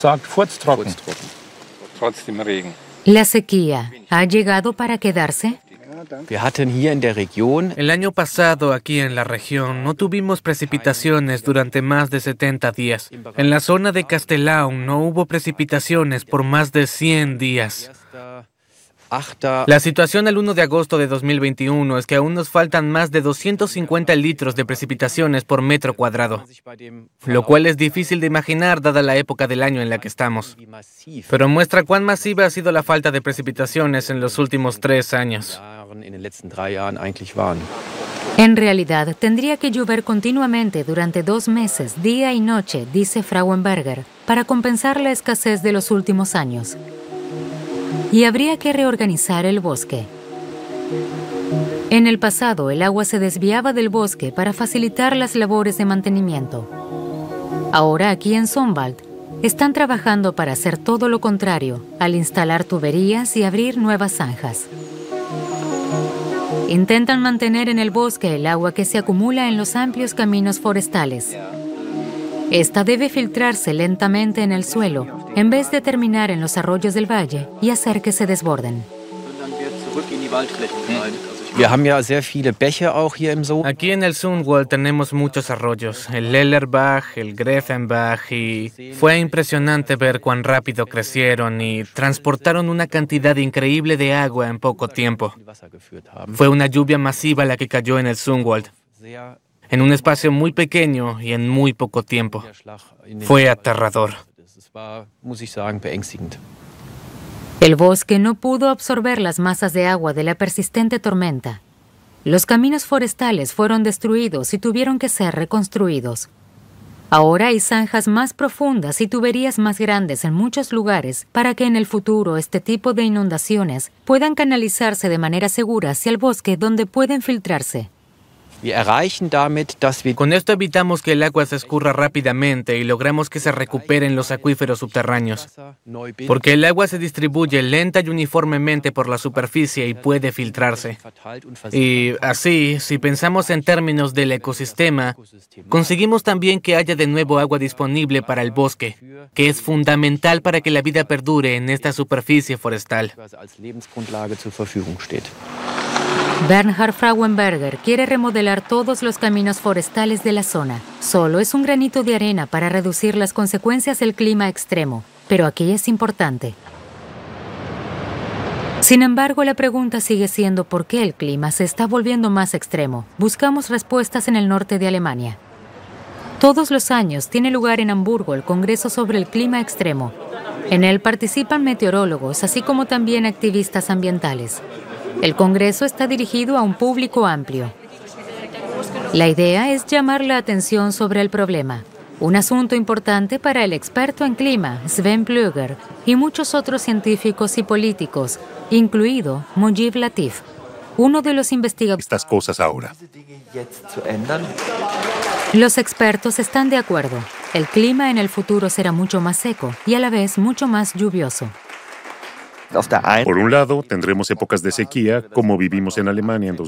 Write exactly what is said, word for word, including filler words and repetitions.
Sagt furztrocken. Furztrocken. Trotzdem Regen. ¿La sequía ha llegado para quedarse? Wir hatten hier in der Region El año pasado, aquí en la región, no tuvimos precipitaciones durante más de setenta días. En la zona de Castelao no hubo precipitaciones por más de cien días. La situación el uno de agosto de dos mil veintiuno es que aún nos faltan más de doscientos cincuenta litros de precipitaciones por metro cuadrado, lo cual es difícil de imaginar dada la época del año en la que estamos. Pero muestra cuán masiva ha sido la falta de precipitaciones en los últimos tres años. En realidad, tendría que llover continuamente durante dos meses, día y noche, dice Frauenberger, para compensar la escasez de los últimos años. Y habría que reorganizar el bosque. En el pasado, el agua se desviaba del bosque para facilitar las labores de mantenimiento. Ahora, aquí en Sonnwald, están trabajando para hacer todo lo contrario, al instalar tuberías y abrir nuevas zanjas. Intentan mantener en el bosque el agua que se acumula en los amplios caminos forestales. Esta debe filtrarse lentamente en el suelo, en vez de terminar en los arroyos del valle y hacer que se desborden. Wir haben ja sehr viele Bäche auch hier im Zoo. Aquí en el Sundwald tenemos muchos arroyos, el Lellerbach, el Grevenbach, y fue impresionante ver cuán rápido crecieron y transportaron una cantidad increíble de agua en poco tiempo. Fue una lluvia masiva la que cayó en el Sundwald, en un espacio muy pequeño y en muy poco tiempo. Fue aterrador. El bosque no pudo absorber las masas de agua de la persistente tormenta. Los caminos forestales fueron destruidos y tuvieron que ser reconstruidos. Ahora hay zanjas más profundas y tuberías más grandes en muchos lugares para que en el futuro este tipo de inundaciones puedan canalizarse de manera segura hacia el bosque donde pueden filtrarse. Con esto evitamos que el agua se escurra rápidamente y logramos que se recuperen los acuíferos subterráneos, porque el agua se distribuye lenta y uniformemente por la superficie y puede filtrarse. Y así, si pensamos en términos del ecosistema, conseguimos también que haya de nuevo agua disponible para el bosque, que es fundamental para que la vida perdure en esta superficie forestal. Bernhard Frauenberger quiere remodelar todos los caminos forestales de la zona. Solo es un granito de arena para reducir las consecuencias del clima extremo, pero aquí es importante. Sin embargo, la pregunta sigue siendo por qué el clima se está volviendo más extremo. Buscamos respuestas en el norte de Alemania. Todos los años tiene lugar en Hamburgo el Congreso sobre el Clima Extremo. En él participan meteorólogos, así como también activistas ambientales. El Congreso está dirigido a un público amplio. La idea es llamar la atención sobre el problema, un asunto importante para el experto en clima, Sven Plöger, y muchos otros científicos y políticos, incluido Mujib Latif, uno de los investigadores. Estas cosas ahora. Los expertos están de acuerdo. El clima en el futuro será mucho más seco y a la vez mucho más lluvioso. Por un lado, tendremos épocas de sequía, como vivimos en Alemania en dos mil